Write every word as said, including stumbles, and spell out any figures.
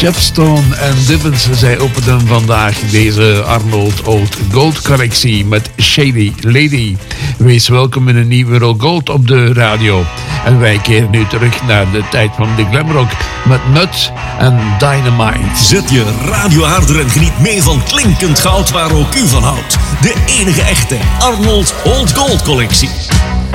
Chefstone en Divins, zij openden vandaag deze Arnold Old Gold collectie met Shady Lady. Wees welkom in een nieuwe Euro Gold op de radio. En wij keren nu terug naar de tijd van de glamrock met Nuts en Dynamite. Zet je radio harder en geniet mee van klinkend goud waar ook u van houdt. De enige echte Arnold Old Gold collectie.